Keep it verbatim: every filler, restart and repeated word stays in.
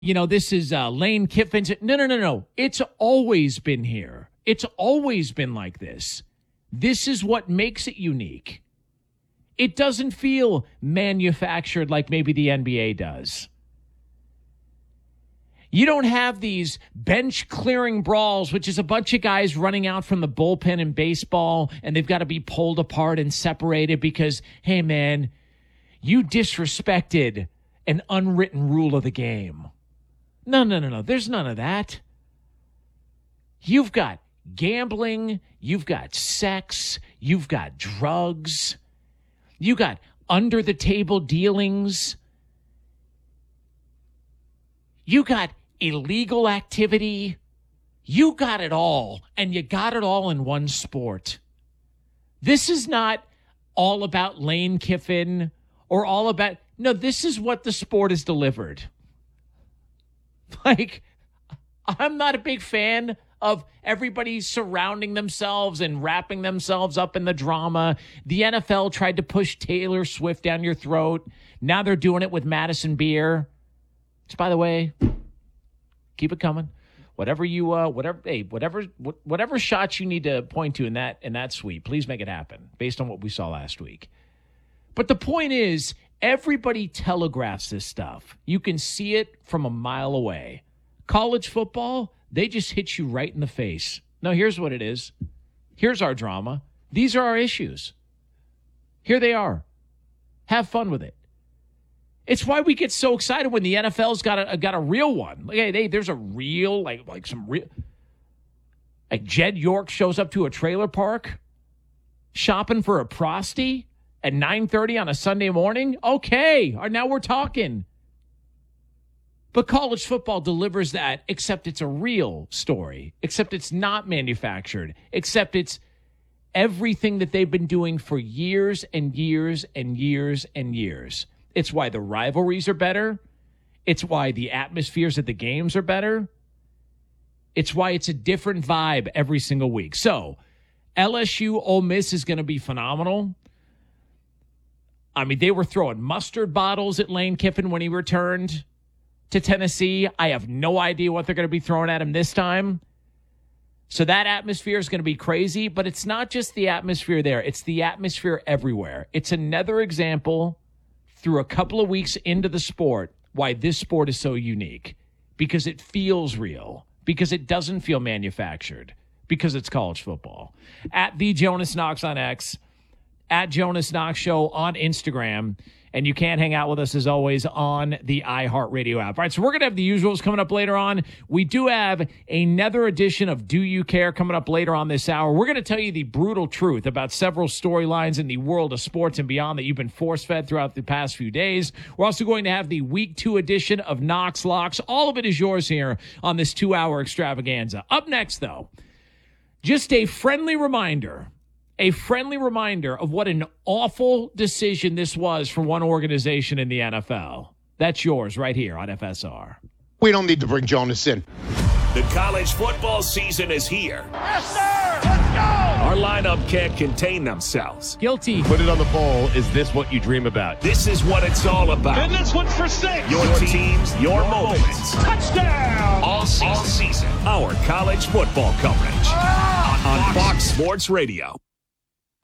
you know, this is uh, Lane Kiffin's. No, no, no, no. It's always been here. It's always been like this. This is what makes it unique. It doesn't feel manufactured like maybe the N B A does. You don't have these bench clearing brawls, which is a bunch of guys running out from the bullpen in baseball, and they've got to be pulled apart and separated because, hey, man, you disrespected an unwritten rule of the game. No, no, no, no. There's none of that. You've got gambling. You've got sex. You've got drugs. You got under-the-table dealings. You got illegal activity. You got it all, and you got it all in one sport. This is not all about Lane Kiffin or all about... No, this is what the sport has delivered. Like, I'm not a big fan of everybody surrounding themselves and wrapping themselves up in the drama. The N F L tried to push Taylor Swift down your throat. Now they're doing it with Madison Beer. Which, by the way, keep it coming. Whatever you, uh, whatever, hey, whatever, whatever shots you need to point to in that in that suite, please make it happen based on what we saw last week. But the point is, everybody telegraphs this stuff. You can see it from a mile away. College football, they just hit you right in the face. No, here's what it is. Here's our drama. These are our issues. Here they are. Have fun with it. It's why we get so excited when the N F L's got a got a real one. Like, hey, there's a real, like, like some real, like Jed York shows up to a trailer park shopping for a prosty at nine thirty on a Sunday morning. Okay, now we're talking. But college football delivers that, except it's a real story, except it's not manufactured, except it's everything that they've been doing for years and years and years and years. It's why the rivalries are better. It's why the atmospheres at the games are better. It's why it's a different vibe every single week. So L S U Ole Miss is going to be phenomenal. I mean, they were throwing mustard bottles at Lane Kiffin when he returned to Tennessee. I have no idea what they're going to be throwing at him this time. So that atmosphere is going to be crazy, but it's not just the atmosphere there. It's the atmosphere everywhere. It's another example through a couple of weeks into the sport why this sport is so unique, because it feels real, because it doesn't feel manufactured, because it's college football. At the Jonas Knox on X, at Jonas Knox Show on Instagram. And you can hang out with us, as always, on the iHeartRadio app. All right, so we're going to have the usuals coming up later on. We do have another edition of Do You Care coming up later on this hour. We're going to tell you the brutal truth about several storylines in the world of sports and beyond that you've been force-fed throughout the past few days. We're also going to have the Week two edition of Knox Locks. All of it is yours here on this two-hour extravaganza. Up next, though, just a friendly reminder A friendly reminder of what an awful decision this was for one organization in the N F L. That's yours right here on F S R. We don't need to bring Jonas in. The college football season is here. Yes, sir! Let's go! Our lineup can't contain themselves. Guilty. Put it on the poll. Is this what you dream about? This is what it's all about. And this one's for six. Your teams, your moments. Touchdown! All season. All season. Our college football coverage. Ah! On Fox Sports Radio.